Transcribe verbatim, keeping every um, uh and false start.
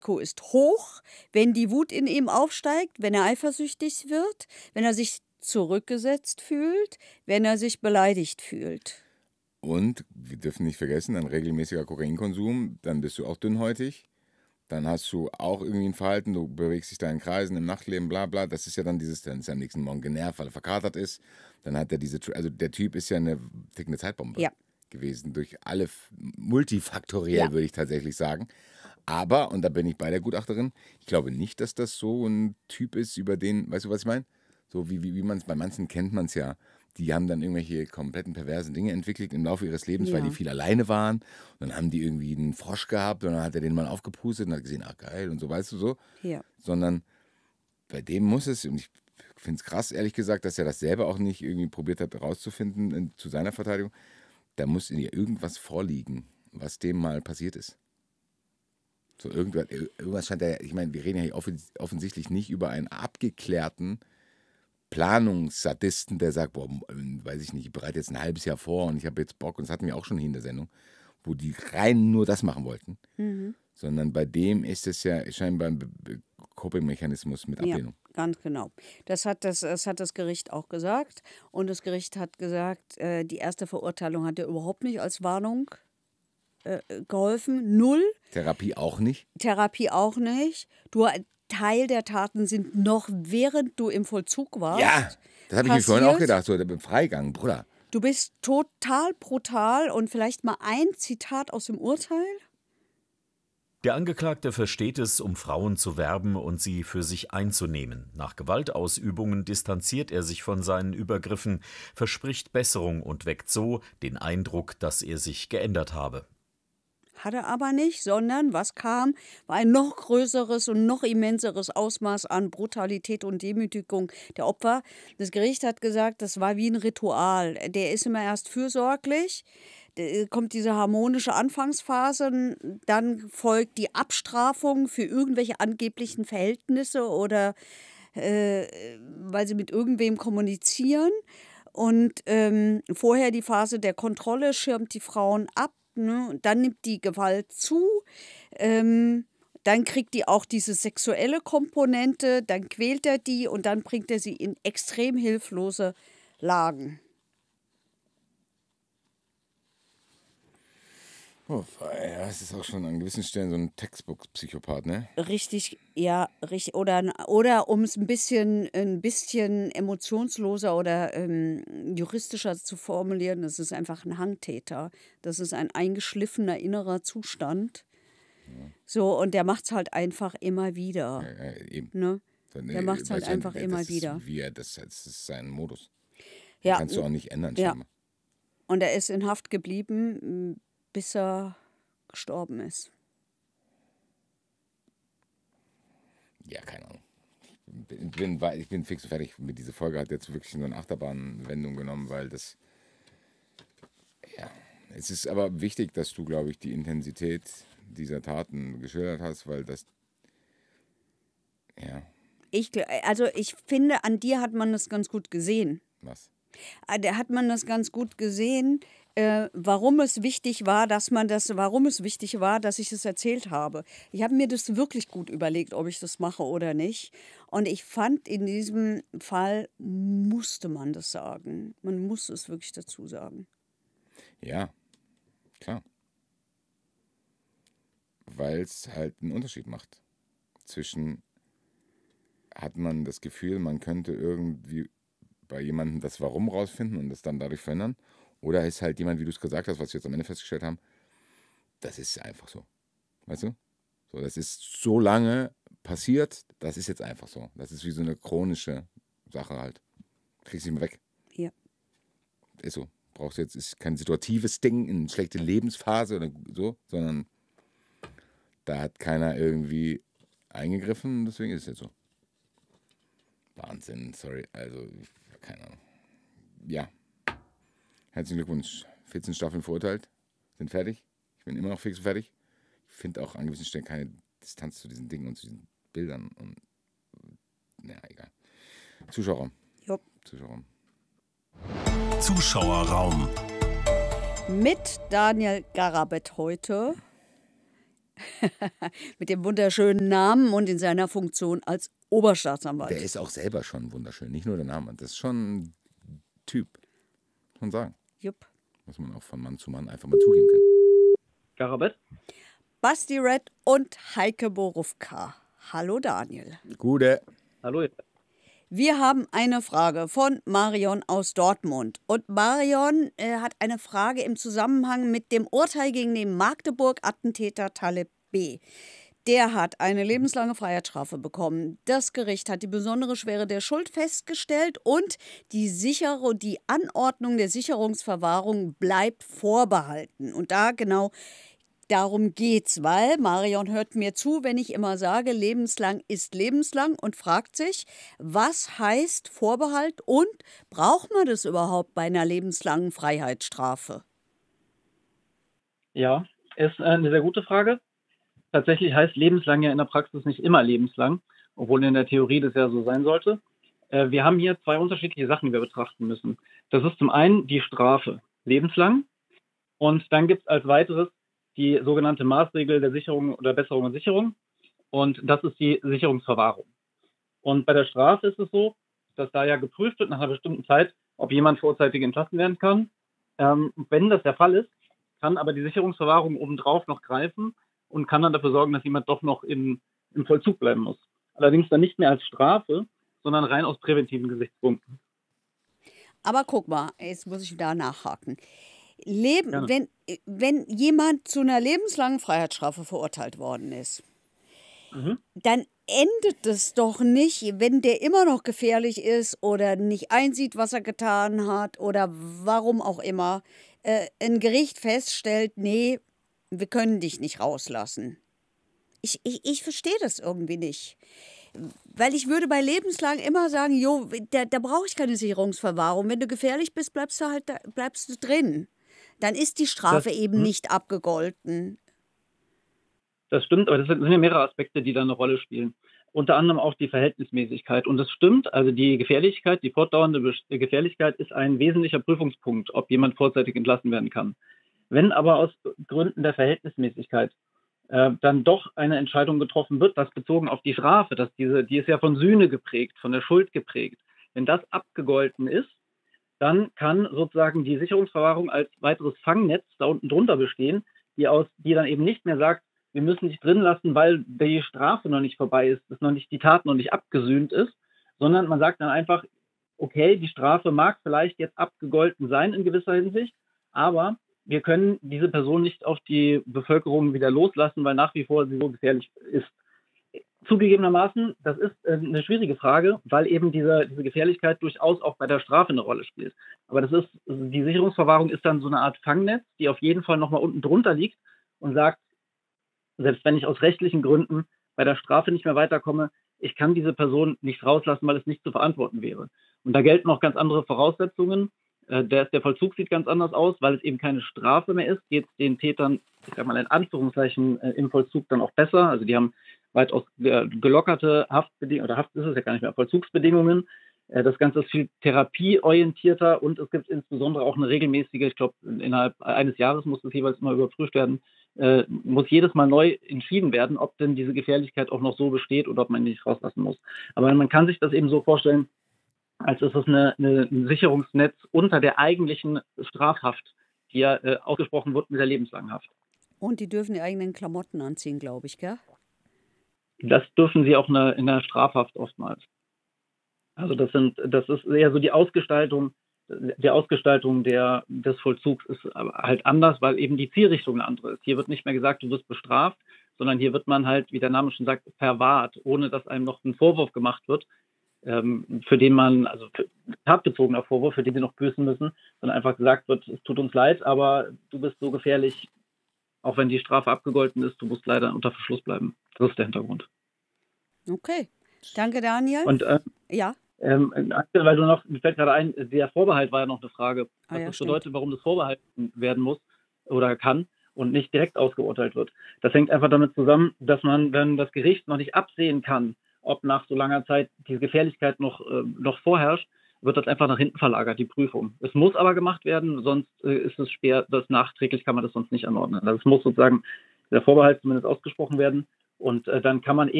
ist hoch, wenn die Wut in ihm aufsteigt, wenn er eifersüchtig wird, wenn er sich zurückgesetzt fühlt, wenn er sich beleidigt fühlt. Und wir dürfen nicht vergessen, ein regelmäßiger Kokainkonsum, dann bist du auch dünnhäutig. Dann hast du auch irgendwie ein Verhalten, du bewegst dich da in Kreisen, im Nachtleben, bla bla. Das ist ja dann dieses, dann ist er am nächsten Morgen genervt, weil er verkatert ist. Dann hat er diese, also der Typ ist ja eine tickende Zeitbombe Ja. gewesen, durch alle, multifaktoriell Ja. würde ich tatsächlich sagen. Aber, und da bin ich bei der Gutachterin, ich glaube nicht, dass das so ein Typ ist, über den, weißt du, was ich meine? So wie, wie, wie man es, bei manchen kennt man es ja. Die haben dann irgendwelche kompletten perversen Dinge entwickelt im Laufe ihres Lebens, Ja. weil die viel alleine waren. Und dann haben die irgendwie einen Frosch gehabt und dann hat er den mal aufgepustet und hat gesehen, ah geil und so, weißt du so. Ja. Sondern bei dem muss es, und ich finde es krass, ehrlich gesagt, dass er das selber auch nicht irgendwie probiert hat herauszufinden in, zu seiner Verteidigung, da muss in ihr irgendwas vorliegen, was dem mal passiert ist. So irgendwas, irgendwas scheint er, ich meine, wir reden ja hier offens- offensichtlich nicht über einen abgeklärten Planungssadisten, der sagt, boah, weiß ich nicht, ich bereite jetzt ein halbes Jahr vor und ich habe jetzt Bock, und das hatten wir auch schon hier in der Sendung, wo die rein nur das machen wollten. Mhm. Sondern bei dem ist es ja scheinbar ein Be- Be- Coping-Mechanismus mit Ja, Ablehnung. ganz genau. Das hat das, das hat das Gericht auch gesagt. Und das Gericht hat gesagt, äh, die erste Verurteilung hat dir überhaupt nicht als Warnung äh, geholfen. Null. Therapie auch nicht. Therapie auch nicht. Du, Teil der Taten sind noch, während du im Vollzug warst. Ja, das habe ich mir vorhin auch passiert. gedacht, so im Freigang, Bruder. Du bist total brutal. Und vielleicht mal ein Zitat aus dem Urteil. Der Angeklagte versteht es, um Frauen zu werben und sie für sich einzunehmen. Nach Gewaltausübungen distanziert er sich von seinen Übergriffen, verspricht Besserung und weckt so den Eindruck, dass er sich geändert habe. Hat er aber nicht, sondern was kam, war ein noch größeres und noch immenseres Ausmaß an Brutalität und Demütigung der Opfer. Das Gericht hat gesagt, das war wie ein Ritual. Der ist immer erst fürsorglich, da kommt diese harmonische Anfangsphase, dann folgt die Abstrafung für irgendwelche angeblichen Verhältnisse oder äh, weil sie mit irgendwem kommunizieren. Und ähm, vorher die Phase der Kontrolle, schirmt die Frauen ab. Ne? Und dann nimmt die Gewalt zu, ähm, dann kriegt die auch diese sexuelle Komponente, dann quält er die und dann bringt er sie in extrem hilflose Lagen. Oh, ja, es ist auch schon an gewissen Stellen so ein Textbook-Psychopath, ne? Richtig, ja, richtig. Oder, oder um es ein bisschen, ein bisschen emotionsloser oder ähm, juristischer zu formulieren, das ist einfach ein Hangtäter. Das ist ein eingeschliffener innerer Zustand. So, und der macht es halt einfach immer wieder. Ja, ja, eben. Ne? Dann, Der äh, macht's halt weißt du, einfach das immer ist, wieder. Wie er, das, das ist sein Modus. Ja, Kannst du auch nicht ändern, ja. scheinbar. Und er ist in Haft geblieben, m, bis er gestorben ist. Ja, keine Ahnung. Ich bin, bin, wei- ich bin fix und fertig mit dieser Folge. Hat jetzt wirklich nur eine Achterbahnwendung genommen, weil das. Ja, es ist aber wichtig, dass du, glaube ich, die Intensität dieser Taten geschildert hast, weil das. Ja, Ich, gl- also ich finde, an dir hat man das ganz gut gesehen. was? Ah, Da hat man das ganz gut gesehen, äh, warum es wichtig war, dass man das, warum es wichtig war, dass ich es erzählt habe. Ich habe mir das wirklich gut überlegt, ob ich das mache oder nicht. Und ich fand, in diesem Fall musste man das sagen. Man muss es wirklich dazu sagen. Ja, klar. Weil es halt einen Unterschied macht. Zwischen, hat man das Gefühl, man könnte irgendwie bei jemandem das Warum rausfinden und das dann dadurch verändern. Oder ist halt jemand, wie du es gesagt hast, was wir jetzt am Ende festgestellt haben, das ist einfach so. Weißt du? So, das ist so lange passiert, das ist jetzt einfach so. Das ist wie so eine chronische Sache halt. Kriegst du nicht mehr weg. Ja. Ist so. Brauchst jetzt, ist kein situatives Ding, eine schlechte Lebensphase oder so, sondern da hat keiner irgendwie eingegriffen, deswegen ist es jetzt so. Wahnsinn, sorry, also, keine Ahnung. Ja. Herzlichen Glückwunsch. vierzehn Staffeln verurteilt, sind fertig. Ich bin immer noch fix und fertig. Ich finde auch an gewissen Stellen keine Distanz zu diesen Dingen und zu diesen Bildern. Und, na, egal. Zuschauerraum. Jo. Zuschauerraum. Zuschauerraum. Mit Daniel Garabet heute. Mit dem wunderschönen Namen und in seiner Funktion als Oberstaatsanwalt. Der ist auch selber schon wunderschön, nicht nur der Name. Das ist schon ein Typ, muss man sagen. Jupp. Muss man auch von Mann zu Mann einfach mal zugeben können. Garabet? Basti Red und Heike Borufka. Hallo Daniel. Gute. Hallo. Wir haben eine Frage von Marion aus Dortmund. Und Marion äh, hat eine Frage im Zusammenhang mit dem Urteil gegen den Magdeburg-Attentäter Taleb B. Der hat eine lebenslange Freiheitsstrafe bekommen. Das Gericht hat die besondere Schwere der Schuld festgestellt und die, Sicher- die Anordnung der Sicherungsverwahrung bleibt vorbehalten. Und da genau darum geht's, weil Marion hört mir zu, wenn ich immer sage, lebenslang ist lebenslang und fragt sich, was heißt Vorbehalt und braucht man das überhaupt bei einer lebenslangen Freiheitsstrafe? Ja, ist eine sehr gute Frage. Tatsächlich heißt lebenslang ja in der Praxis nicht immer lebenslang, obwohl in der Theorie das ja so sein sollte. Äh, Wir haben hier zwei unterschiedliche Sachen, die wir betrachten müssen. Das ist zum einen die Strafe, lebenslang. Und dann gibt es als weiteres die sogenannte Maßregel der Sicherung oder Besserung und Sicherung. Und das ist die Sicherungsverwahrung. Und bei der Strafe ist es so, dass da ja geprüft wird nach einer bestimmten Zeit, ob jemand vorzeitig entlassen werden kann. Ähm, wenn das der Fall ist, kann aber die Sicherungsverwahrung obendrauf noch greifen und kann dann dafür sorgen, dass jemand doch noch in, im Vollzug bleiben muss. Allerdings dann nicht mehr als Strafe, sondern rein aus präventiven Gesichtspunkten. Aber guck mal, jetzt muss ich wieder nachhaken. Leben, Gerne. wenn, wenn jemand zu einer lebenslangen Freiheitsstrafe verurteilt worden ist, Mhm. dann endet es doch nicht, wenn der immer noch gefährlich ist oder nicht einsieht, was er getan hat oder warum auch immer, äh, ein Gericht feststellt, nee, wir können dich nicht rauslassen. Ich, ich, ich verstehe das irgendwie nicht. Weil ich würde bei lebenslang immer sagen, jo, da, da brauche ich keine Sicherungsverwahrung. Wenn du gefährlich bist, bleibst du halt da, bleibst du drin. Dann ist die Strafe Das- eben mhm. nicht abgegolten. Das stimmt, aber das sind ja mehrere Aspekte, die da eine Rolle spielen. Unter anderem auch die Verhältnismäßigkeit. Und das stimmt, also die Gefährlichkeit, die fortdauernde Bes- Gefährlichkeit ist ein wesentlicher Prüfungspunkt, ob jemand vorzeitig entlassen werden kann. Wenn aber aus Gründen der Verhältnismäßigkeit äh, dann doch eine Entscheidung getroffen wird, das bezogen auf die Strafe, dass diese, die ist ja von Sühne geprägt, von der Schuld geprägt. Wenn das abgegolten ist, dann kann sozusagen die Sicherungsverwahrung als weiteres Fangnetz da unten drunter bestehen, die, aus, die dann eben nicht mehr sagt, wir müssen dich drin lassen, weil die Strafe noch nicht vorbei ist, dass noch nicht die Tat noch nicht abgesühnt ist, sondern man sagt dann einfach, okay, die Strafe mag vielleicht jetzt abgegolten sein in gewisser Hinsicht, aber wir können diese Person nicht auf die Bevölkerung wieder loslassen, weil nach wie vor sie so gefährlich ist. Zugegebenermaßen, das ist äh, eine schwierige Frage, weil eben diese, diese Gefährlichkeit durchaus auch bei der Strafe eine Rolle spielt. Aber das ist, die Sicherungsverwahrung ist dann so eine Art Fangnetz, die auf jeden Fall nochmal unten drunter liegt und sagt, selbst wenn ich aus rechtlichen Gründen bei der Strafe nicht mehr weiterkomme, ich kann diese Person nicht rauslassen, weil es nicht zu verantworten wäre. Und da gelten auch ganz andere Voraussetzungen. Äh, der, der Vollzug sieht ganz anders aus, weil es eben keine Strafe mehr ist, geht es den Tätern, ich sag mal in Anführungszeichen, äh, im Vollzug dann auch besser. Also die haben weitaus äh, gelockerte Haftbedingungen, oder Haft ist es ja gar nicht mehr, Vollzugsbedingungen. Äh, das Ganze ist viel therapieorientierter und es gibt insbesondere auch eine regelmäßige, ich glaube, innerhalb eines Jahres muss das jeweils immer überprüft werden, äh, muss jedes Mal neu entschieden werden, ob denn diese Gefährlichkeit auch noch so besteht oder ob man die nicht rauslassen muss. Aber man kann sich das eben so vorstellen, als ist es eine, eine, ein Sicherungsnetz unter der eigentlichen Strafhaft, die ja äh, ausgesprochen wird mit der lebenslangen Haft. Und die dürfen die eigenen Klamotten anziehen, glaube ich, gell? Das dürfen sie auch in der, in der Strafhaft oftmals. Also das sind, das ist eher so die Ausgestaltung, die Ausgestaltung der, des Vollzugs ist aber halt anders, weil eben die Zielrichtung eine andere ist. Hier wird nicht mehr gesagt, du wirst bestraft, sondern hier wird man halt, wie der Name schon sagt, verwahrt, ohne dass einem noch ein Vorwurf gemacht wird, ähm, für den man, also für, tatbezogener Vorwurf, für den sie noch büßen müssen, sondern einfach gesagt wird, es tut uns leid, aber du bist so gefährlich, auch wenn die Strafe abgegolten ist, du musst leider unter Verschluss bleiben. Das ist der Hintergrund. Okay. Danke, Daniel. Und äh, ja. Ähm, weil du noch, mir fällt gerade ein, der Vorbehalt war ja noch eine Frage, was Ah ja, das stimmt. bedeutet, warum das vorbehalten werden muss oder kann und nicht direkt ausgeurteilt wird. Das hängt einfach damit zusammen, dass man, wenn das Gericht noch nicht absehen kann, ob nach so langer Zeit diese Gefährlichkeit noch, äh, noch vorherrscht, wird das einfach nach hinten verlagert, die Prüfung. Es muss aber gemacht werden, sonst äh, ist es schwer, das nachträglich kann man das sonst nicht anordnen. Also es muss sozusagen der Vorbehalt zumindest ausgesprochen werden. Und äh, dann kann man